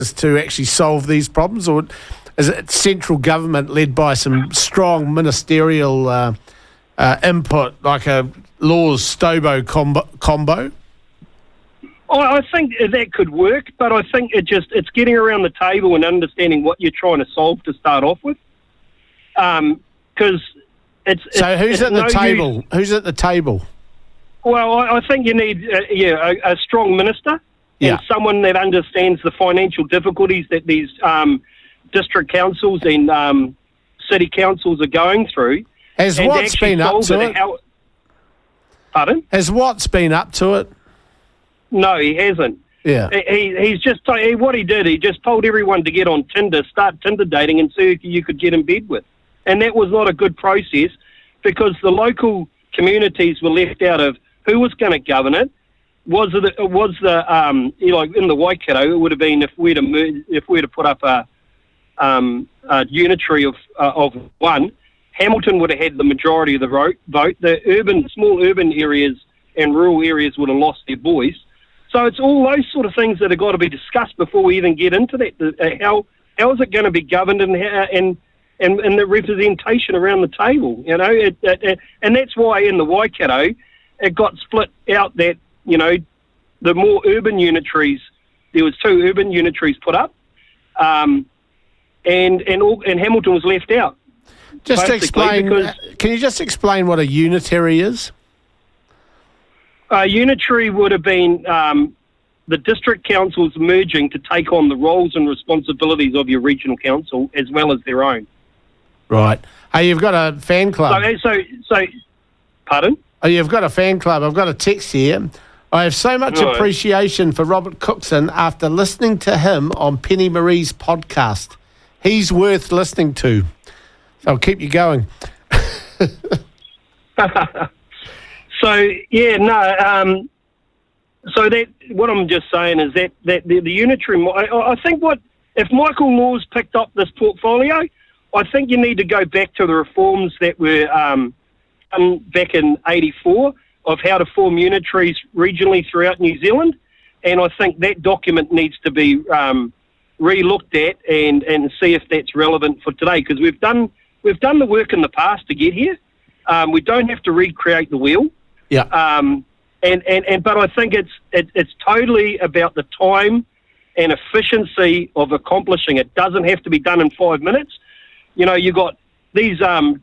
to actually solve these problems, or is it central government led by some strong ministerial input, like a Laws-Stobo combo? I think that could work, but I think it's getting around the table and understanding what you're trying to solve to start off with. Because who's at the table? Who's at the table? Well, I think you need a strong minister and someone that understands the financial difficulties that these district councils and city councils are going through. Has Watts been up to it? Pardon? Has Watts been up to it? No, he hasn't. Yeah. He's just what he did. He just told everyone to get on Tinder, start Tinder dating, and see who you could get in bed with. And that was not a good process, because the local communities were left out of who was going to govern it. Was the in the Waikato, it would have been if we'd have put up a unitary of one, Hamilton would have had the majority of the vote. The small urban areas and rural areas would have lost their voice. So it's all those sort of things that have got to be discussed before we even get into that. How is it going to be governed, and the representation around the table? You know, and that's why in the Waikato it got split out. That the more urban unitaries, there was 2 urban unitaries put up, and Hamilton was left out. Just to explain, can you just explain what a unitary is? Unitary would have been the district councils merging to take on the roles and responsibilities of your regional council as well as their own. Right. Hey, you've got a fan club. So pardon? Oh, you've got a fan club. I've got a text here. I have so much appreciation for Robert Cookson after listening to him on Penny Marie's podcast. He's worth listening to. So I'll keep you going. So that what I'm just saying is that the unitary. I think if Michael Laws picked up this portfolio, I think you need to go back to the reforms that were done back in '84 of how to form unitaries regionally throughout New Zealand, and I think that document needs to be re-looked at and see if that's relevant for today, because we've done the work in the past to get here. We don't have to recreate the wheel. Yeah. But I think it's totally about the time and efficiency of accomplishing it. Doesn't have to be done in 5 minutes. You know, you got these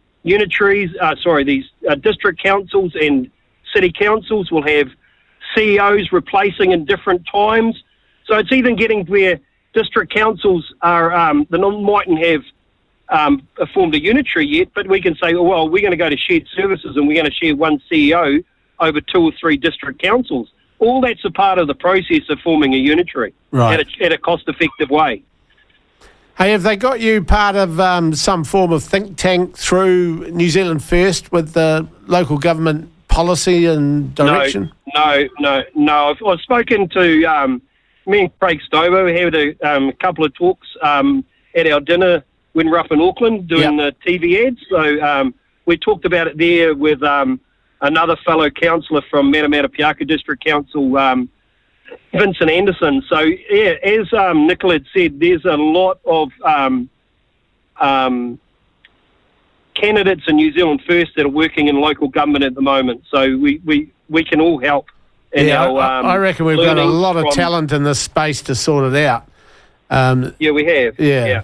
these district councils and city councils will have CEOs replacing in different times. So it's even getting where district councils are they mightn't have formed a unitary yet, but we can say, well, we're going to go to shared services and we're going to share one CEO over 2 or 3 district councils. All that's a part of the process of forming a unitary at a cost-effective way. Hey, have they got you part of some form of think tank through New Zealand First with the local government policy and direction? No. I've spoken to me and Craig Stobo. We had a couple of talks at our dinner when we were up in Auckland doing the TV ads. So we talked about it there with another fellow councillor from Matamata-Piaka District Council, Vincent Anderson. So, yeah, as Nicola had said, there's a lot of candidates in New Zealand First that are working in local government at the moment. So we can all help. I reckon we've got a lot of talent in this space to sort it out. We have. Yeah.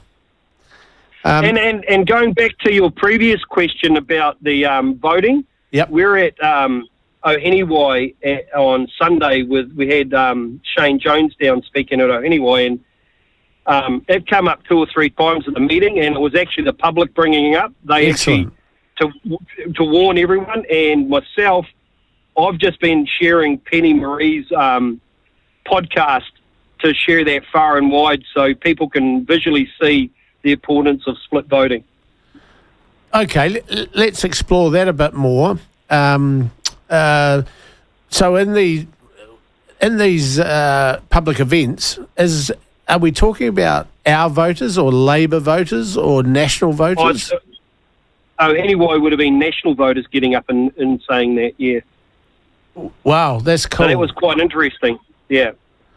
And going back to your previous question about the voting, we're at Oheniwai on Sunday. We had Shane Jones down speaking at Oheniwai, and it came up 2 or 3 times at the meeting, and it was actually the public bringing it up. They Excellent. actually to warn everyone, and myself, I've just been sharing Penny Marie's podcast to share that far and wide so people can visually see the importance of split voting. Okay, let's explore that a bit more. So in these public events, are we talking about our voters or Labor voters or national voters? Anyway, it would have been national voters getting up and saying that, yeah. Wow, that's cool. So that was quite interesting, yeah.